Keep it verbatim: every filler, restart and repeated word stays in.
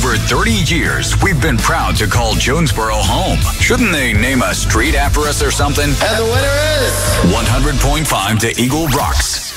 over thirty years, we've been proud to call Jonesboro home. Shouldn't they name a street after us or something? And the winner is one hundred point five to Eagle Rocks.